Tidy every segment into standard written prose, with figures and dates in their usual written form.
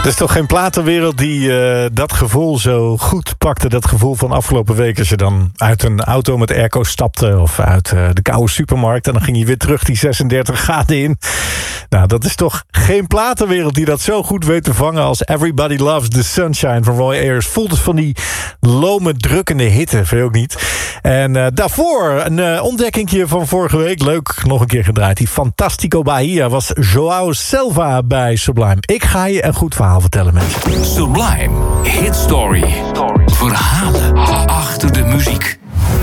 is toch geen platenwereld die dat gevoel zo goed pakte. Dat gevoel van afgelopen week als je dan uit een auto met airco stapte. Of uit de koude supermarkt. En dan ging je weer terug die 36 graden in. Nou, dat is toch geen platenwereld die dat zo goed weet te vangen als Everybody Loves the Sunshine van Roy Ayers. Voelt het van die lome, drukkende hitte, vind je ook niet? En daarvoor een ontdekkingje van vorige week. Leuk, nog een keer gedraaid. Die Fantastico Bahia was João Selva bij Sublime. Ik ga je een goed verhaal vertellen, mensen. Sublime Hit Story. Verhalen achter de muziek.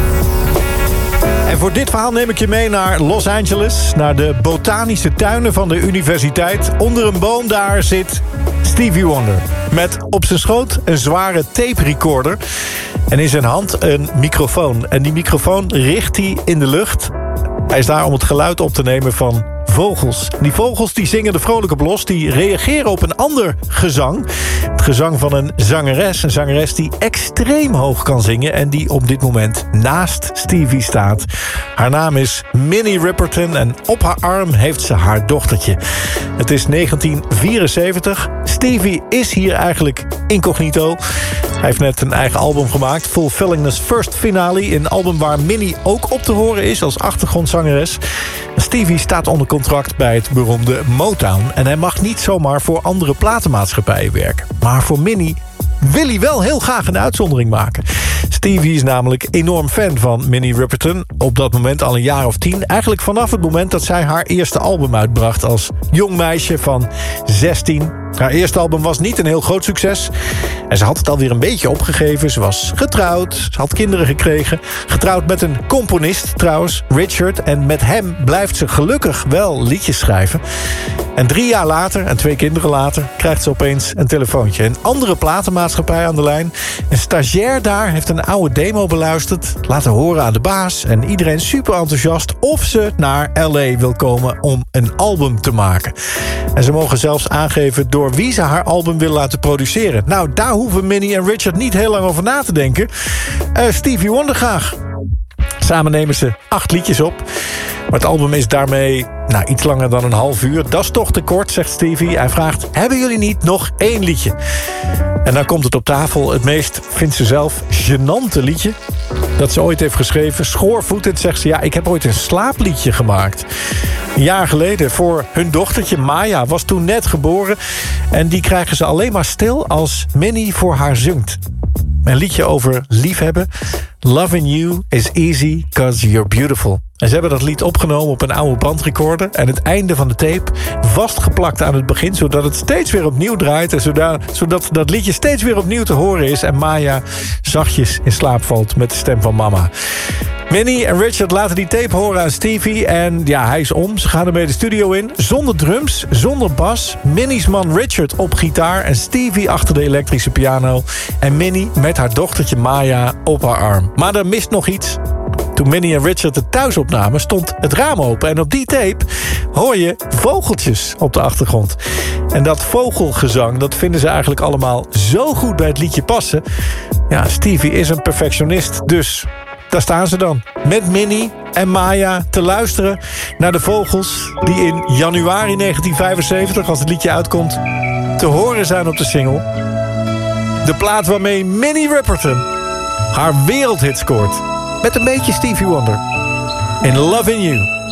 En voor dit verhaal neem ik je mee naar Los Angeles. Naar de botanische tuinen van de universiteit. Onder een boom daar zit Stevie Wonder. Met op zijn schoot een zware tape recorder. En in zijn hand een microfoon. En die microfoon richt hij in de lucht. Hij is daar om het geluid op te nemen van vogels. Die vogels die zingen er vrolijk op los. Die reageren op een ander gezang. Het gezang van een zangeres. Een zangeres die extreem hoog kan zingen. En die op dit moment naast Stevie staat. Haar naam is Minnie Riperton. En op haar arm heeft ze haar dochtertje. Het is 1974. Stevie is hier eigenlijk incognito. Hij heeft net een eigen album gemaakt. Fulfilling First Finale. Een album waar Minnie ook op te horen is als achtergrondzangeres. Stevie staat onder contract bij het beroemde Motown. En hij mag niet zomaar voor andere platenmaatschappijen werken. Maar voor Minnie wil hij wel heel graag een uitzondering maken. Stevie is namelijk enorm fan van Minnie Riperton. Op dat moment al een jaar of 10. Eigenlijk vanaf het moment dat zij haar eerste album uitbracht als jong meisje van 16. Haar eerste album was niet een heel groot succes. En ze had het alweer een beetje opgegeven. Ze was getrouwd, ze had kinderen gekregen. Getrouwd met een componist trouwens, Richard. En met hem blijft ze gelukkig wel liedjes schrijven. En 3 jaar later, en 2 kinderen later, krijgt ze opeens een telefoontje. Een andere platenmaatschappij aan de lijn. Een stagiair daar heeft een oude demo beluisterd. Laten horen aan de baas. En iedereen super enthousiast of ze naar L.A. wil komen om een album te maken. En ze mogen zelfs aangeven door wie ze haar album wil laten produceren. Nou, daar hoeven Minnie en Richard niet heel lang over na te denken. Stevie Wonder graag. Samen nemen ze 8 liedjes op. Maar het album is daarmee iets langer dan een half uur. Dat is toch te kort, zegt Stevie. Hij vraagt, hebben jullie niet nog 1 liedje? En dan komt het op tafel. Het meest, vindt ze zelf, gênante liedje dat ze ooit heeft geschreven. Schoorvoetend zegt ze, ik heb ooit een slaapliedje gemaakt. Een jaar geleden voor hun dochtertje Maya. Was toen net geboren. En die krijgen ze alleen maar stil als Minnie voor haar zingt. Een liedje over liefhebben. Loving you is easy cause you're beautiful. En ze hebben dat lied opgenomen op een oude bandrecorder. En het einde van de tape vastgeplakt aan het begin. Zodat het steeds weer opnieuw draait. En zodat dat liedje steeds weer opnieuw te horen is. En Maya zachtjes in slaap valt met de stem van mama. Minnie en Richard laten die tape horen aan Stevie. En hij is om. Ze gaan ermee de studio in. Zonder drums, zonder bas. Minnie's man Richard op gitaar. En Stevie achter de elektrische piano. En Minnie met haar dochtertje Maya op haar arm. Maar er mist nog iets. Toen Minnie en Richard het thuis opnamen, stond het raam open. En op die tape hoor je vogeltjes op de achtergrond. En dat vogelgezang, dat vinden ze eigenlijk allemaal zo goed bij het liedje passen. Ja, Stevie is een perfectionist, dus daar staan ze dan. Met Minnie en Maya te luisteren naar de vogels die in januari 1975, als het liedje uitkomt, te horen zijn op de single. De plaat waarmee Minnie Riperton haar wereldhit scoort. Met een beetje Stevie Wonder. In Loving You.